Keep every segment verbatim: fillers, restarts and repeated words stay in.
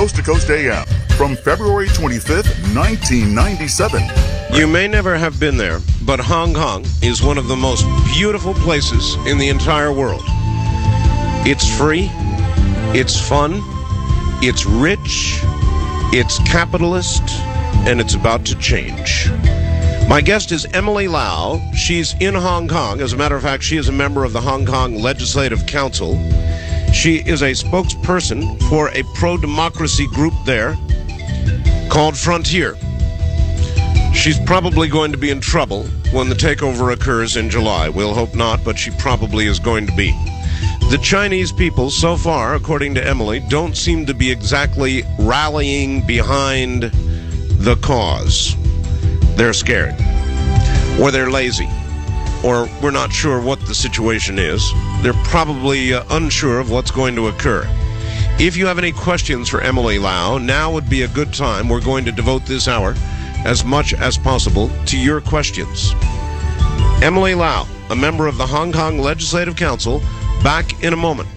Coast to Coast A M from February twenty-fifth, nineteen ninety-seven. You may never have been there, but Hong Kong is one of the most beautiful places in the entire world. It's free, it's fun, it's rich, it's capitalist, and it's about to change. My guest is Emily Lau. She's in Hong Kong. As a matter of fact, she is a member of the Hong Kong Legislative Council. She is a spokesperson for a pro-democracy group there called Frontier. She's probably going to be in trouble when the takeover occurs in July. We'll hope not, but she probably is going to be. The Chinese people, so far, according to Emily, don't seem to be exactly rallying behind the cause. They're scared, or they're lazy, or we're not sure what the situation is. They're probably uh, unsure of what's going to occur. If you have any questions for Emily Lau, now would be a good time. We're going to devote this hour as much as possible to your questions. Emily Lau, a member of the Hong Kong Legislative Council, back in a moment.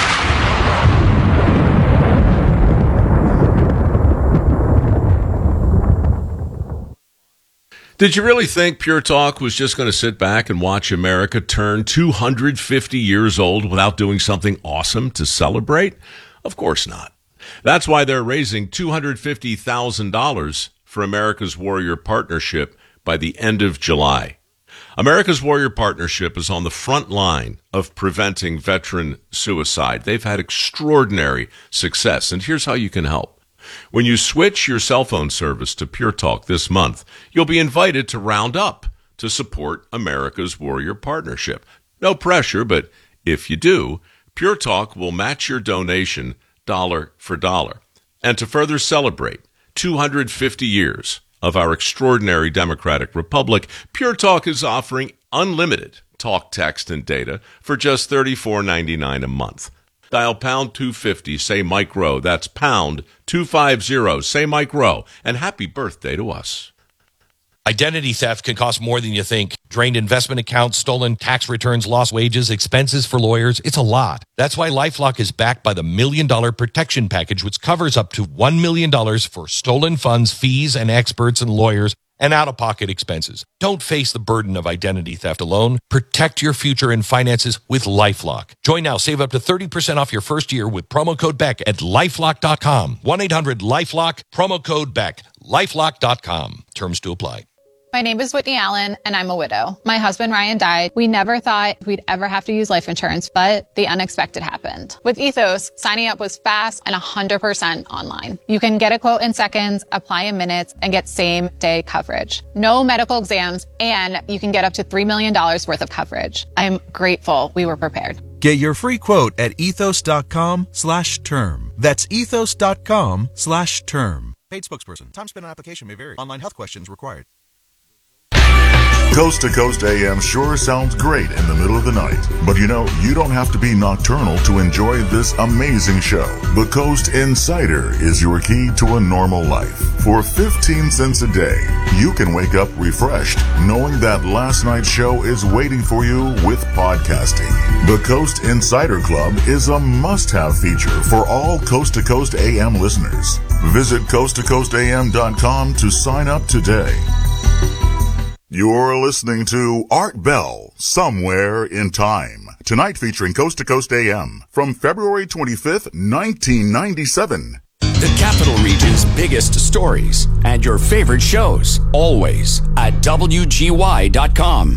Did you really think Pure Talk was just going to sit back and watch America turn two hundred fifty years old without doing something awesome to celebrate? Of course not. That's why they're raising two hundred fifty thousand dollars for America's Warrior Partnership by the end of July. America's Warrior Partnership is on the front line of preventing veteran suicide. They've had extraordinary success, and here's how you can help. When you switch your cell phone service to Pure Talk this month, you'll be invited to round up to support America's Warrior Partnership. No pressure, but if you do, Pure Talk will match your donation dollar for dollar. And to further celebrate two hundred fifty years of our extraordinary democratic republic, Pure Talk is offering unlimited talk, text, and data for just thirty-four ninety-nine a month. Dial pound two fifty, say Mike Rowe. That's pound two fifty, say Mike Rowe. And happy birthday to us. Identity theft can cost more than you think. Drained investment accounts, stolen tax returns, lost wages, expenses for lawyers. It's a lot. That's why LifeLock is backed by the Million Dollar Protection Package, which covers up to one million dollars for stolen funds, fees, and experts and lawyers, and out-of-pocket expenses. Don't face the burden of identity theft alone. Protect your future and finances with LifeLock. Join now. Save up to thirty percent off your first year with promo code Beck at lifelock dot com. one eight hundred lifelock, promo code Beck, lifelock dot com. Terms to apply. My name is Whitney Allen, and I'm a widow. My husband, Ryan, died. We never thought we'd ever have to use life insurance, but the unexpected happened. With Ethos, signing up was fast and one hundred percent online. You can get a quote in seconds, apply in minutes, and get same-day coverage. No medical exams, and you can get up to three million dollars worth of coverage. I'm grateful we were prepared. Get your free quote at ethos.com slash term. That's ethos.com slash term. Paid spokesperson. Time spent on application may vary. Online health questions required. Coast to Coast A M sure sounds great in the middle of the night. But you know, you don't have to be nocturnal to enjoy this amazing show. The Coast Insider is your key to a normal life. For fifteen cents a day, you can wake up refreshed knowing that last night's show is waiting for you with podcasting. The Coast Insider Club is a must-have feature for all Coast to Coast A M listeners. Visit coast to coast a m dot com to sign up today. You're listening to Art Bell, Somewhere in Time. Tonight featuring Coast to Coast A M from February twenty-fifth, nineteen ninety-seven. The Capital Region's biggest stories and your favorite shows, always at W G Y dot com.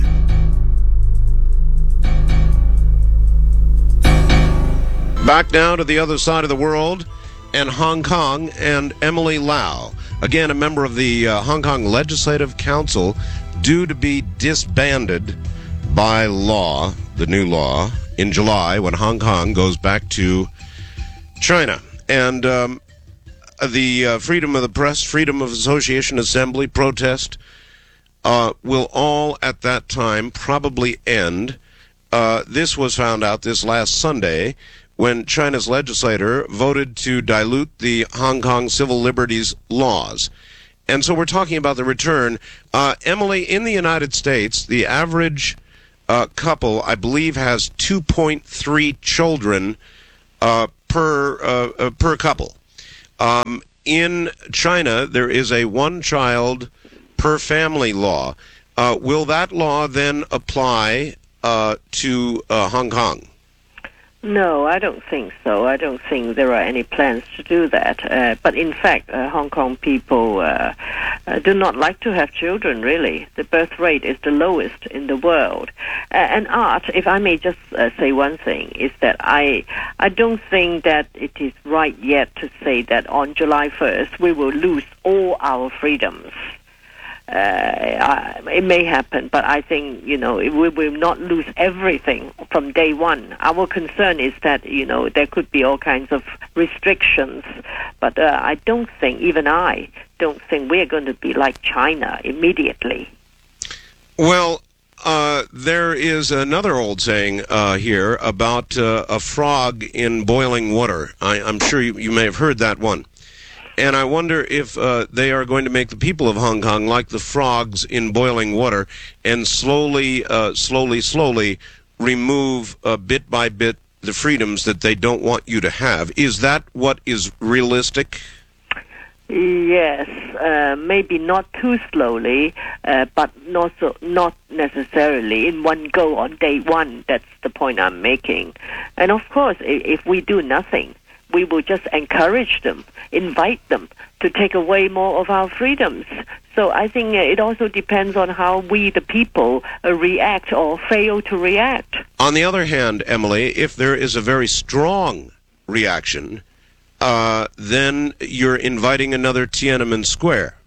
Back now to the other side of the world and Hong Kong and Emily Lau. Again, a member of the uh, Hong Kong Legislative Council, due to be disbanded by law, the new law, in July when Hong Kong goes back to China. And um, the uh, freedom of the press, freedom of association, assembly, protest uh, will all at that time probably end. Uh, this was found out this last Sunday when China's legislator voted to dilute the Hong Kong civil liberties laws. And so we're talking about the return. Uh, Emily, in the United States, the average uh, couple, I believe, has two point three children uh, per uh, uh, per couple. Um, in China, there is a one-child per family law. Uh, will that law then apply uh, to uh, Hong Kong? No, I don't think so. I don't think there are any plans to do that. Uh, but in fact, uh, Hong Kong people uh, uh, do not like to have children, really. The birth rate is the lowest in the world. Uh, and Art, if I may just uh, say one thing, is that I, I don't think that it is right yet to say that on July first we will lose all our freedoms. Uh, it may happen, but I think, you know, we will not lose everything from day one. Our concern is that, you know, there could be all kinds of restrictions, but uh, I don't think, even I don't think we're going to be like China immediately. Well, uh, there is another old saying uh, here about uh, a frog in boiling water. I, I'm sure you, you may have heard that one. And I wonder if uh, they are going to make the people of Hong Kong like the frogs in boiling water and slowly, uh, slowly, slowly remove uh, bit by bit the freedoms that they don't want you to have. Is that what is realistic? Yes, uh, maybe not too slowly, uh, but not so, not necessarily in one go on day one. That's the point I'm making. And of course, if we do nothing, we will just encourage them, invite them to take away more of our freedoms. So I think it also depends on how we, the people, uh, react or fail to react. On the other hand, Emily, if there is a very strong reaction, uh, then you're inviting another Tiananmen Square.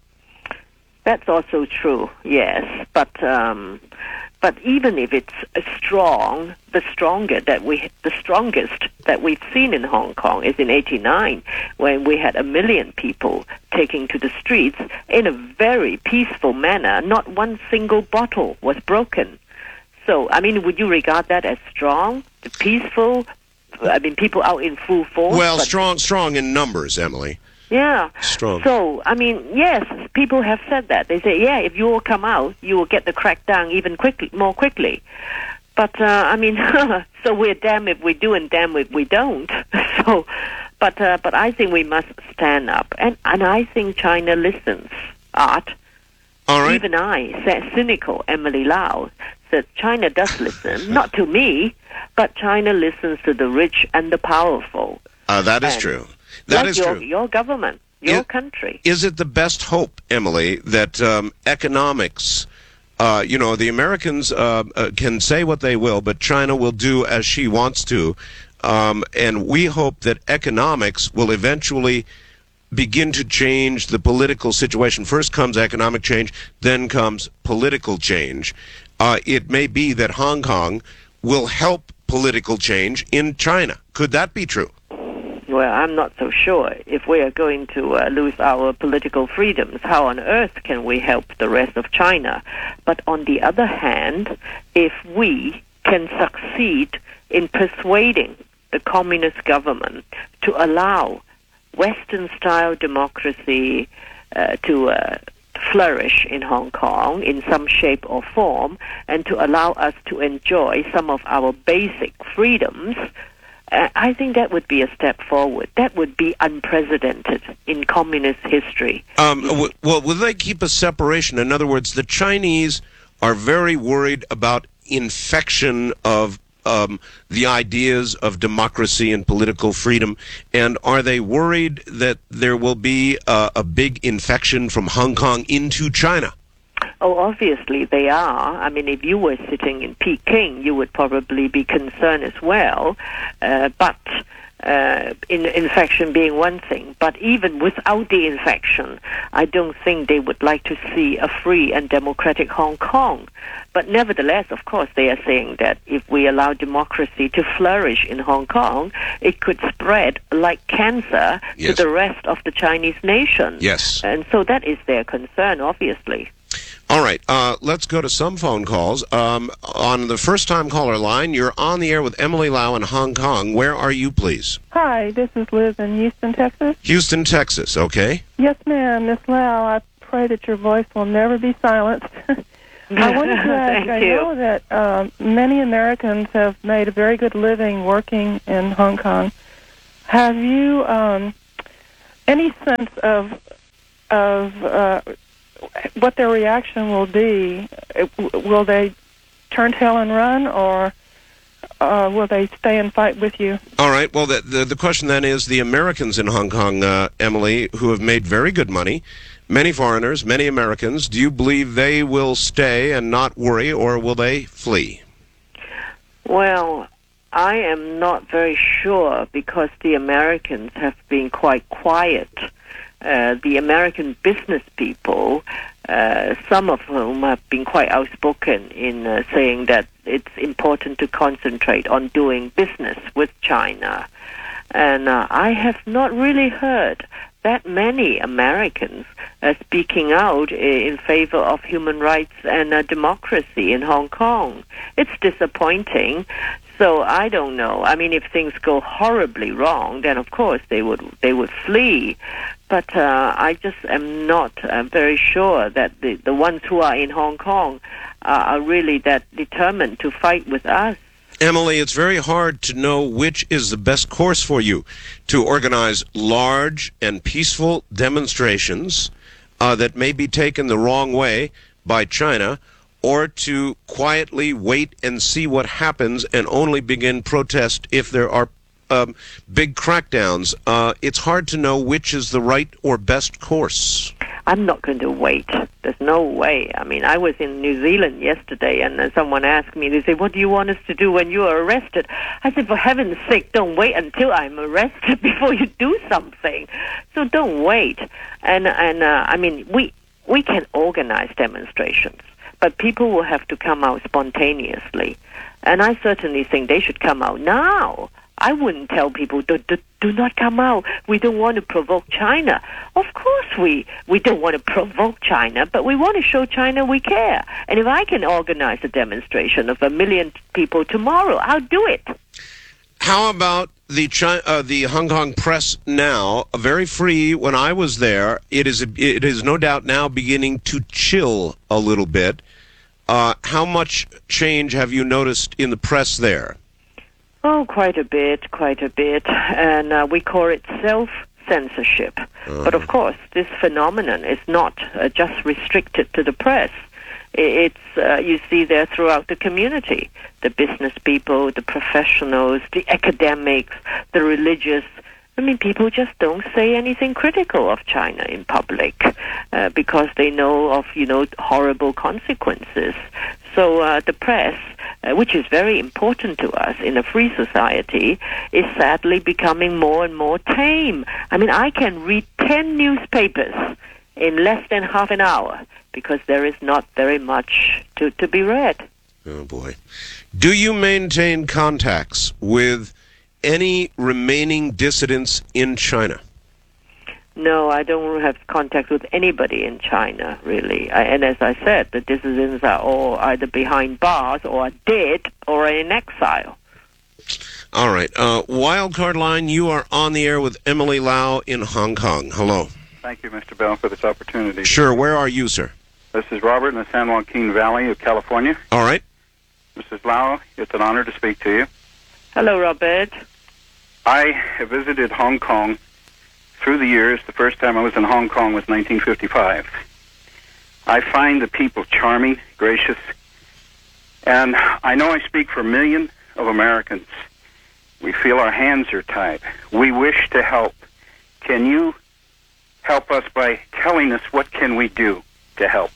That's also true, yes. But um, but even if it's strong, the stronger that we, the strongest that we've seen in Hong Kong is in eighty-nine, when we had a million people taking to the streets in a very peaceful manner. Not one single bottle was broken. So, I mean, would you regard that as strong, peaceful? I mean, people out in full force. Well, but strong, strong in numbers, Emily. Yeah. Strong. So, I mean, yes, people have said that. They say, yeah, if you all come out, you will get the crackdown even quickly, more quickly. But, uh, I mean, so we're damned if we do and damned if we don't. So, but uh, but I think we must stand up. And, and I think China listens, Art. All right. Even I, cynical Emily Lau, said China does listen, not to me, but China listens to the rich and the powerful. Uh, that is and true. That like is your, true. Your government, your It- country. Is it the best hope, Emily, that um, economics, uh, you know, the Americans uh, uh, can say what they will, but China will do as she wants to, um, and we hope that economics will eventually begin to change the political situation. First comes economic change, then comes political change. Uh, it may be that Hong Kong will help political change in China. Could that be true? Well, I'm not so sure. If we are going to uh, lose our political freedoms, how on earth can we help the rest of China? But on the other hand, if we can succeed in persuading the communist government to allow Western-style democracy uh, to uh, flourish in Hong Kong in some shape or form, and to allow us to enjoy some of our basic freedoms, Uh, I think that would be a step forward. That would be unprecedented in communist history. Um, w- well, will they keep a separation? In other words, the Chinese are very worried about infection of um, the ideas of democracy and political freedom. And are they worried that there will be uh, a big infection from Hong Kong into China? Oh, obviously they are. I mean, if you were sitting in Peking, you would probably be concerned as well. Uh, but uh, in, infection being one thing. But even without the infection, I don't think they would like to see a free and democratic Hong Kong. But nevertheless, of course, they are saying that if we allow democracy to flourish in Hong Kong, it could spread like cancer Yes. to the rest of the Chinese nation. Yes. And so that is their concern, obviously. All right, uh, let's go to some phone calls. Um, on the first-time caller line, you're on the air with Emily Lau in Hong Kong. Where are you, please? Hi, this is Liz in Houston, Texas. Houston, Texas, okay. Yes, ma'am, Miss Lau, I pray that your voice will never be silenced. I wanted to ask, Thank I you. know that um, many Americans have made a very good living working in Hong Kong. Have you um, any sense of of uh, what their reaction will be? Will they turn tail and run, or uh, will they stay and fight with you? All right. Well, the, the, the question then is the Americans in Hong Kong, uh, Emily, who have made very good money, many foreigners, many Americans, do you believe they will stay and not worry, or will they flee? Well, I am not very sure, because the Americans have been quite quiet. Uh, the American business people, uh, some of whom have been quite outspoken in uh, saying that it's important to concentrate on doing business with China. And uh, I have not really heard that many Americans uh, speaking out in favor of human rights and uh, democracy in Hong Kong. It's disappointing. So I don't know. I mean, if things go horribly wrong, then of course they would they would flee. But uh, I just am not uh, very sure that the, the ones who are in Hong Kong uh, are really that determined to fight with us. Emily, it's very hard to know which is the best course for you, to organize large and peaceful demonstrations uh, that may be taken the wrong way by China, or to quietly wait and see what happens and only begin protest if there are um, big crackdowns. Uh, it's hard to know which is the right or best course. I'm not going to wait. There's no way. I mean, I was in New Zealand yesterday, and uh, someone asked me, they say, what do you want us to do when you are arrested? I said, for heaven's sake, don't wait until I'm arrested before you do something. So don't wait. And, and uh, I mean, we we can organize demonstrations, but people will have to come out spontaneously. And I certainly think they should come out now. I wouldn't tell people, do, do, do not come out. We don't want to provoke China. Of course we, we don't want to provoke China, but we want to show China we care. And if I can organize a demonstration of a million people tomorrow, I'll do it. How about the China, uh, the Hong Kong press now? Very free. When I was there, it is it is no doubt now beginning to chill a little bit. Uh, how much change have you noticed in the press there? Oh, quite a bit, quite a bit. And uh, we call it self-censorship. Uh-huh. But of course, this phenomenon is not uh, just restricted to the press. It's, uh, you see there throughout the community. The business people, the professionals, the academics, the religious. I mean, people just don't say anything critical of China in public uh, because they know of, you know, horrible consequences. So uh, the press, uh, which is very important to us in a free society, is sadly becoming more and more tame. I mean, I can read ten newspapers in less than half an hour because there is not very much to, to be read. Oh, boy. Do you maintain contacts with any remaining dissidents in China? No, I don't have contact with anybody in China, really. I, and as I said, the dissidents are all either behind bars or are dead or are in exile. All right. Uh, Wildcard Line, you are on the air with Emily Lau in Hong Kong. Hello. Thank you, Mister Bell, for this opportunity. Sure. Where are you, sir? This is Robert in the San Joaquin Valley of California. All right. Missus Lau, it's an honor to speak to you. Hello, Robert. I have visited Hong Kong through the years. The first time I was in Hong Kong was nineteen fifty-five. I find the people charming, gracious, and I know I speak for millions of Americans. We feel our hands are tied. We wish to help. Can you help us by telling us what can we do to help?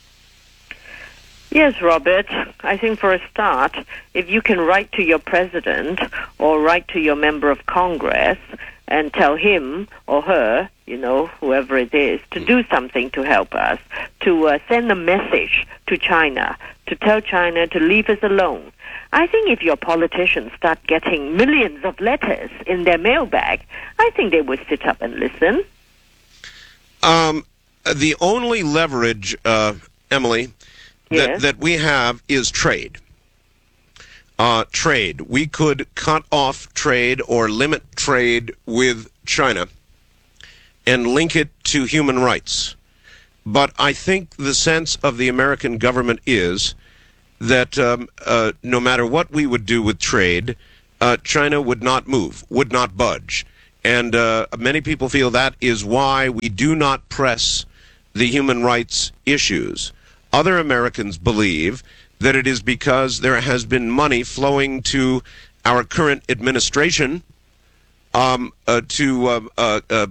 Yes, Robert. I think for a start, if you can write to your president or write to your member of Congress and tell him or her, you know, whoever it is, to do something to help us, to uh, send a message to China, to tell China to leave us alone. I think if your politicians start getting millions of letters in their mailbag, I think they would sit up and listen. Um, the only leverage, uh, Emily, that, yes. that we have is trade. Uh, trade. We could cut off trade or limit trade with China and link it to human rights. But I think the sense of the American government is that um, uh, no matter what we would do with trade, uh, China would not move, would not budge. And uh, many people feel that is why we do not press the human rights issues. Other Americans believe that it is because there has been money flowing to our current administration um, uh, to uh, uh, uh,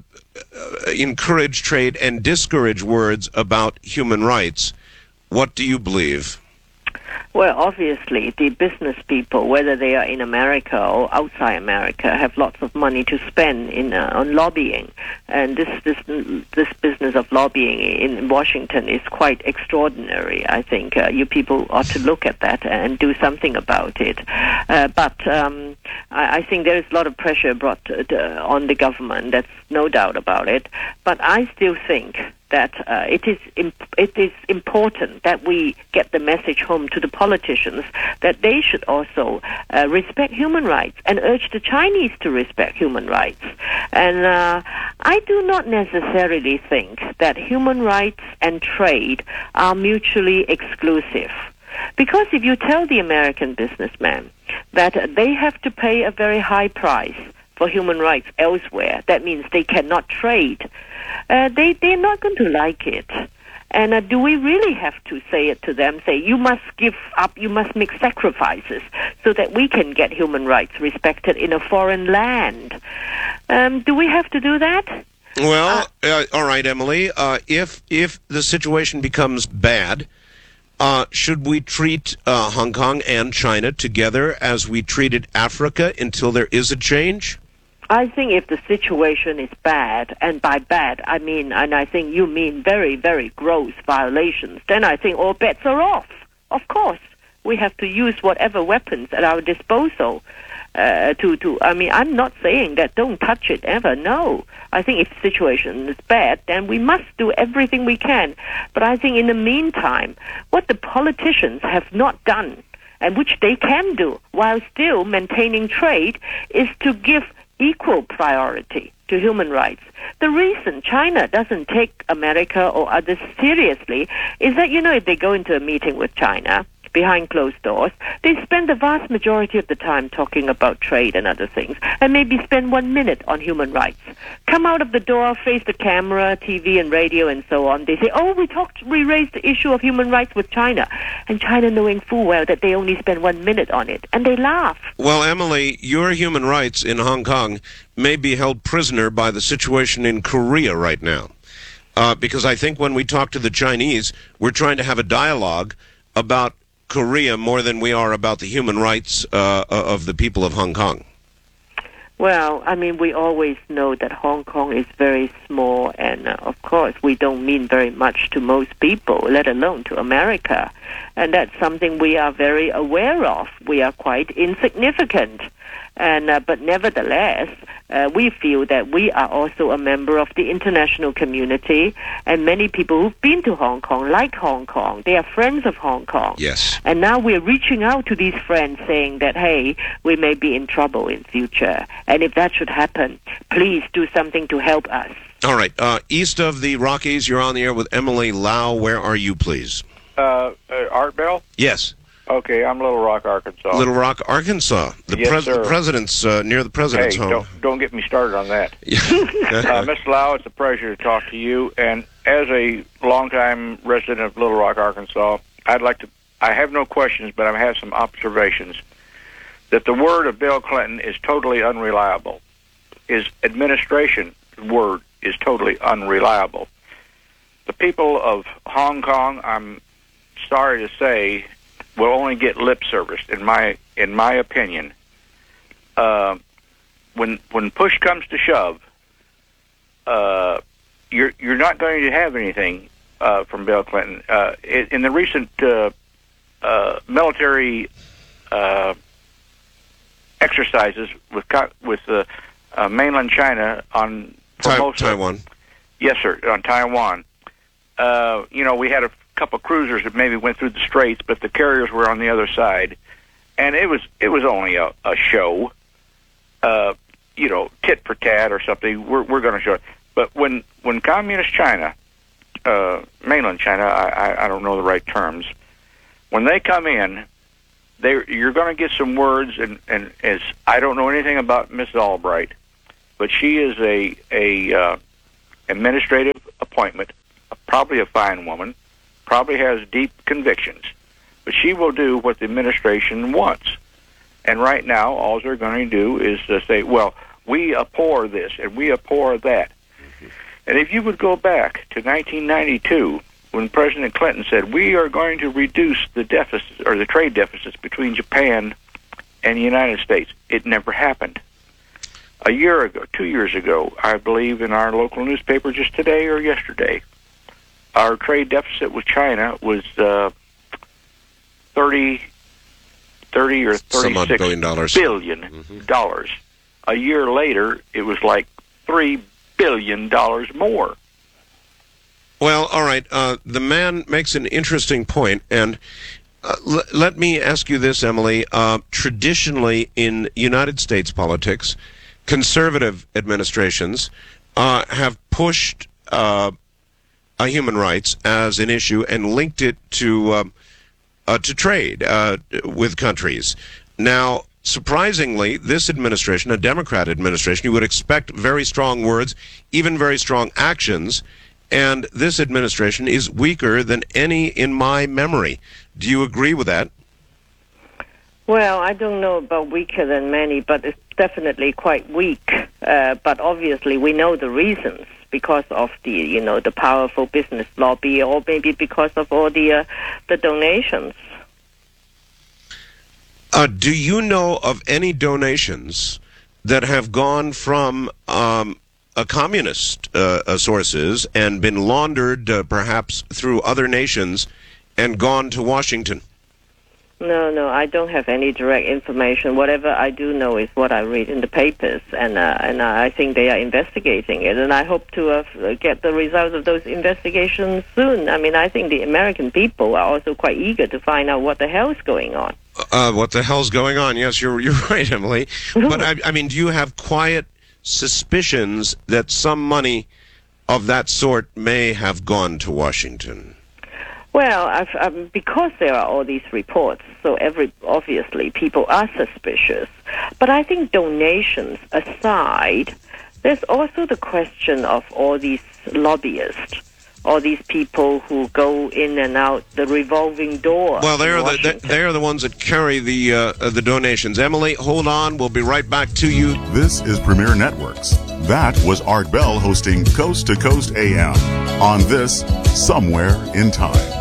encourage trade and discourage words about human rights. What do you believe? Well, obviously, the business people, whether they are in America or outside America, have lots of money to spend in uh, on lobbying, and this this this business of lobbying in Washington is quite extraordinary. I think uh, you people ought to look at that and do something about it. Uh, but um, I, I think there is a lot of pressure brought to, to, on the government. That's no doubt about it. But I still think that uh, it is imp- it is important that we get the message home to the politicians that they should also uh, respect human rights and urge the Chinese to respect human rights. And uh, I do not necessarily think that human rights and trade are mutually exclusive. Because if you tell the American businessman that they have to pay a very high price for human rights elsewhere, that means they cannot trade. Uh, they, they're not going to like it. And uh, do we really have to say it to them, say, you must give up, you must make sacrifices so that we can get human rights respected in a foreign land? Um, do we have to do that? Well, uh, uh, all right, Emily. Uh, if if the situation becomes bad, uh, should we treat uh, Hong Kong and China together as we treated Africa until there is a change? I think if the situation is bad, and by bad I mean, and I think you mean very, very gross violations, then I think all bets are off. Of course, we have to use whatever weapons at our disposal uh, to, to, I mean, I'm not saying that don't touch it ever, no. I think if the situation is bad, then we must do everything we can. But I think in the meantime, what the politicians have not done, and which they can do while still maintaining trade, is to give equal priority to human rights. The reason China doesn't take America or others seriously is that, you know, if they go into a meeting with China behind closed doors, they spend the vast majority of the time talking about trade and other things, and maybe spend one minute on human rights. Come out of the door, face the camera, T V and radio and so on. They say, oh, we talked, we raised the issue of human rights with China. And China knowing full well that they only spend one minute on it. And they laugh. Well, Emily, your human rights in Hong Kong may be held prisoner by the situation in Korea right now. Uh, because I think when we talk to the Chinese, we're trying to have a dialogue about Korea more than we are about the human rights uh, of the people of Hong Kong. Well, I mean, we always know that Hong Kong is very small, and uh, of course, we don't mean very much to most people, let alone to America. And that's something we are very aware of. We are quite insignificant. And uh, but nevertheless, uh, we feel that we are also a member of the international community, and many people who've been to Hong Kong like Hong Kong. They are friends of Hong Kong. Yes. And now we're reaching out to these friends saying that, hey, we may be in trouble in future. And if that should happen, please do something to help us. All right. Uh, east of the Rockies, you're on the air with Emily Lau. Where are you, please? Uh, uh, Art Bell? Yes. Okay, I'm Little Rock, Arkansas. Little Rock, Arkansas. The, yes, pres- sir. the president's uh, near the president's hey, home. Don't, don't get me started on that. uh, Miss Lau, it's a pleasure to talk to you. And as a longtime resident of Little Rock, Arkansas, I'd like to. I have no questions, but I have some observations. That the word of Bill Clinton is totally unreliable. His administration word is totally unreliable. The people of Hong Kong, I'm sorry to say, will only get lip service, in my in my opinion. Uh, when when push comes to shove, uh, you're you're not going to have anything uh, from Bill Clinton. Uh, in, in the recent uh, uh, military uh, exercises with with uh, uh, mainland China on Formosa, Taiwan, yes, sir, on Taiwan. Uh, you know, we had a couple of cruisers that maybe went through the straits, but the carriers were on the other side, and it was it was only a, a show, uh, you know, tit for tat or something. We're we're going to show it. But when when communist China, uh, mainland China, I, I I don't know the right terms, when they come in, they you're going to get some words, and and as I don't know anything about Miss Albright, but she is a a uh, administrative appointment, probably a fine woman, probably has deep convictions, but she will do what the administration wants. And right now, all they're going to do is uh, say, well, we abhor this and we abhor that. Mm-hmm. And if you would go back to nineteen ninety-two, when President Clinton said, we are going to reduce the deficits or the trade deficits between Japan and the United States, it never happened. A year ago, two years ago, I believe in our local newspaper just today or yesterday, our trade deficit with China was uh, thirty, thirty or thirty-six billion dollars. Billion mm-hmm. dollars. A year later, it was like three billion dollars more. Well, all right. Uh, the man makes an interesting point, and uh, l- let me ask you this, Emily. Uh, traditionally, in United States politics, conservative administrations uh, have pushed uh, uh, human rights as an issue and linked it to uh, uh, to trade uh, with countries. Now, surprisingly, this administration, a Democrat administration, you would expect very strong words, even very strong actions. And this administration is weaker than any in my memory. Do you agree with that? Well, I don't know about weaker than many, but it's definitely quite weak. Uh, but obviously, we know the reasons, because of the, you know, the powerful business lobby, or maybe because of all the uh, the donations. Uh, do you know of any donations that have gone from um, a communist uh, uh, sources and been laundered uh, perhaps through other nations and gone to Washington? No, no, I don't have any direct information. Whatever I do know is what I read in the papers, and uh, and I think they are investigating it, and I hope to uh, get the results of those investigations soon. I mean, I think the American people are also quite eager to find out what the hell's going on. Uh, what the hell's going on? Yes, you're you're right, Emily. But I, I mean, do you have quiet suspicions that some money of that sort may have gone to Washington? Well, I've, um, because there are all these reports, so every obviously people are suspicious. But I think donations aside, there's also the question of all these lobbyists, all these people who go in and out the revolving door. Well, they are the they are the ones that carry the uh, the donations. Emily, hold on. We'll be right back to you. This is Premier Networks. That was Art Bell hosting Coast to Coast A M on this Somewhere in Time.